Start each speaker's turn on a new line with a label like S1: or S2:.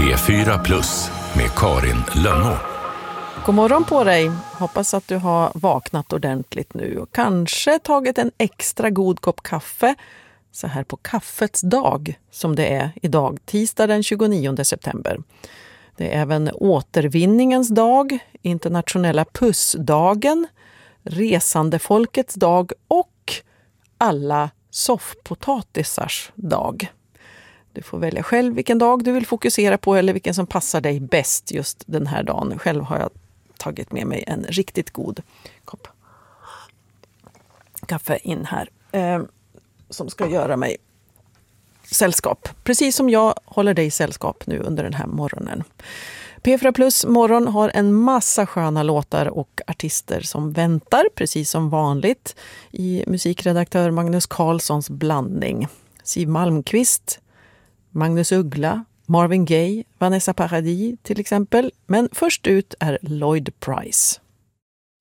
S1: P4+ med Karin Lönnå.
S2: God morgon på dig. Hoppas att du har vaknat ordentligt nu och kanske tagit en extra god kopp kaffe så här på kaffets dag som det är idag, tisdag den 29 september. Det är även återvinningens dag, internationella pussdagen, resandefolkets dag och alla soffpotatisars dag. Du får välja själv vilken dag du vill fokusera på eller vilken som passar dig bäst just den här dagen. Själv har jag tagit med mig en riktigt god kopp kaffe in här som ska göra mig sällskap. Precis som jag håller dig sällskap nu under den här morgonen. P4+ morgon har en massa sköna låtar och artister som väntar, precis som vanligt, i musikredaktör Magnus Carlssons blandning. Siw Malmkvist, Magnus Uggla, Marvin Gaye, Vanessa Paradis till exempel. Men först ut är Lloyd Price.